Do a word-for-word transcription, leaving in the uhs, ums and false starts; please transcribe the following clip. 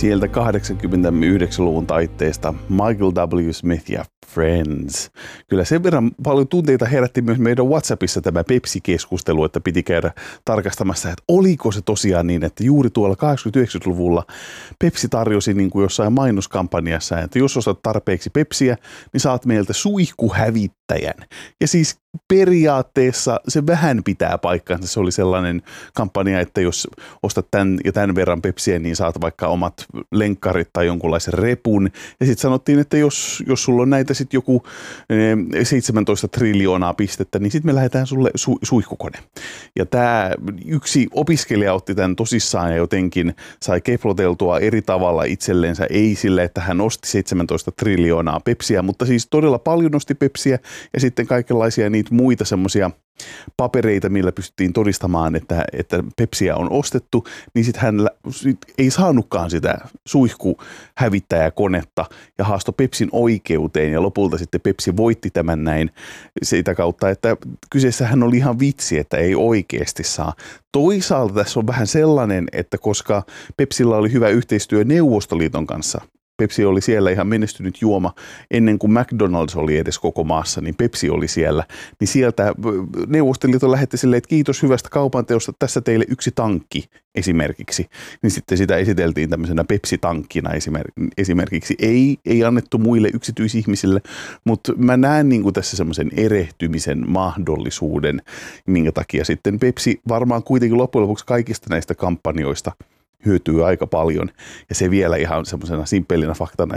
Sieltä kahdeksankymmentäyhdeksän-luvun taitteesta Michael W. Smith ja Friends. Kyllä sen verran paljon tunteita herätti myös meidän WhatsAppissa tämä Pepsi-keskustelu, että piti käydä tarkastamassa, että oliko se tosiaan niin, että juuri tuolla kahdeksankymmentä-yhdeksänkymmentäluvulla Pepsi tarjosi niin kuin jossain mainoskampanjassa, että jos ostat tarpeeksi Pepsiä, niin saat meiltä suihkuhävittäjän. Ja siis periaatteessa se vähän pitää paikkaansa. Se oli sellainen kampanja, että jos ostat tämän ja tämän verran Pepsiä, niin saat vaikka omat lenkkarit tai jonkunlaisen repun. Ja sitten sanottiin, että jos, jos sulla on näitä sitten joku seitsemäntoista triljoonaa pistettä, niin sitten me lähdetään sulle su- suihkukone. Ja tämä yksi opiskelija otti tämän tosissaan ja jotenkin sai keploteltua eri tavalla itsellensä. Ei sille, että hän osti seitsemäntoista triljoonaa Pepsiä, mutta siis todella paljon osti Pepsiä ja sitten kaikenlaisia niitä muita semmoisia papereita, millä pystyttiin todistamaan, että, että Pepsiä on ostettu, niin sitten hän sit ei saanutkaan sitä suihkuhävittäjäkonetta ja haastoi Pepsin oikeuteen ja lopulta sitten Pepsi voitti tämän näin sitä kautta, että kyseessähän oli ihan vitsi, että ei oikeasti saa. Toisaalta tässä on vähän sellainen, että koska Pepsillä oli hyvä yhteistyö Neuvostoliiton kanssa, Pepsi oli siellä ihan menestynyt juoma ennen kuin McDonald's oli edes koko maassa, niin Pepsi oli siellä. Niin sieltä Neuvostoliiton lähetti silleen, että kiitos hyvästä kaupanteosta, tässä teille yksi tankki esimerkiksi. Niin sitten sitä esiteltiin tämmöisenä Pepsi-tankkina esimerkiksi. Ei, ei annettu muille yksityisihmisille, mutta mä näen niin kuin tässä semmoisen erehtymisen mahdollisuuden, minkä takia sitten Pepsi varmaan kuitenkin loppujen lopuksi kaikista näistä kampanjoista hyötyy aika paljon. Ja se vielä ihan semmoisena simppelinä faktana,